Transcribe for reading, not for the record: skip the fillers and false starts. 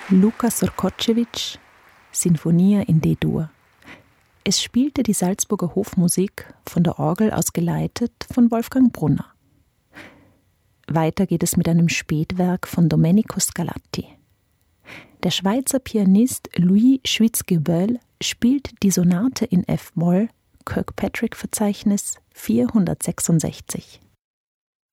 Luka Sorkocevic, Sinfonia in D-Dur. Es spielte die Salzburger Hofmusik, von der Orgel aus geleitet von Wolfgang Brunner. Weiter geht es mit einem Spätwerk von Domenico Scarlatti. Der Schweizer Pianist Louis Schwitzgeböll spielt die Sonate in F-Moll, Kirkpatrick-Verzeichnis 466.